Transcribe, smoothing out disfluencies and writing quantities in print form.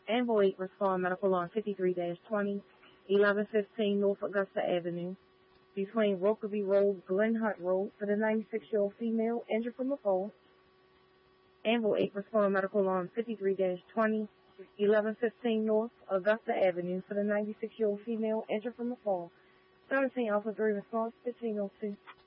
Anvil 8, respond medical on 53-20, 1115 North Augusta Avenue, between Rokeby Road, Glen Hutt Road, for the 96-year-old female injured from a fall. Anvil 8, respond medical on 53-20, 1115 North Augusta Avenue, for the 96-year-old female injured from a fall. 17 Alpha 3, response 1502.